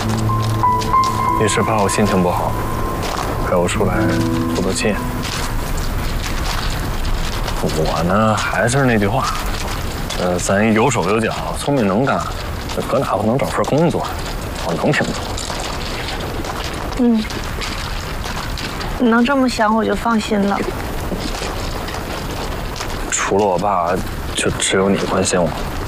你是怕我心情不好，陪我出来透透气。我呢，还是那句话，咱有手有脚，聪明能干，这搁哪不能找份工作？我能挺住。 嗯，你能这么想，我就放心了。 除了我爸，就只有你关心我。